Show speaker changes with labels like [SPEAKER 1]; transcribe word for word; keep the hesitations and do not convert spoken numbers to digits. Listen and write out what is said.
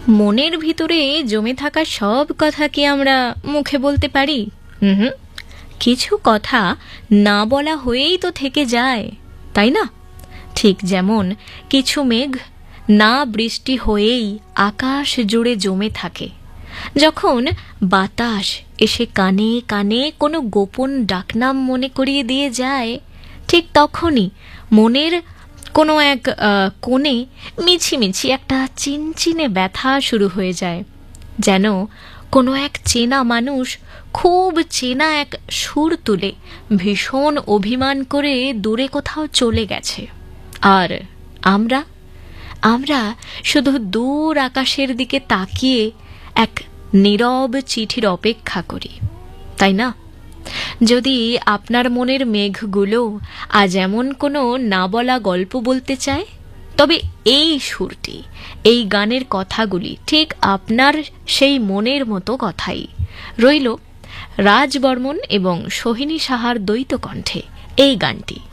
[SPEAKER 1] মনের ভিতরে জমে থাকা সব কথা কি আমরা মুখে বলতে পারি? হুম হুম, কিছু কথা না বলা হয়েই তো থেকে যায়, তাই না? ঠিক যেমন কিছু মেঘ না বৃষ্টি হয়েই আকাশ জুড়ে জমে থাকে। যখন বাতাস এসে কানে কানে কোনো গোপন ডাকনাম মনে করিয়ে দিয়ে যায়, ঠিক তখনই মনের কোনো এক আহ, কোণে মিছিমিছি একটা চিনচিনে ব্যথা শুরু হয়ে যায়, যেন কোনো এক চেনা মানুষ খুব চেনা এক সুর তুলে ভীষণ অভিমান করে দূরে কোথাও চলে গেছে। আর আমরা আমরা শুধু দূর আকাশের দিকে তাকিয়ে এক নীরব চিঠির অপেক্ষা করি, তাই না? যদি আপনার মনের মেঘগুলো আজ এমন কোনো না বলা গল্প বলতে চায়, তবে এই সুরটি, এই গানের কথাগুলি ঠিক আপনার সেই মনের মতো কথাই রইল রাজ বর্মন এবং সোহিনী সাহার দ্বৈত কণ্ঠে এই গানটি।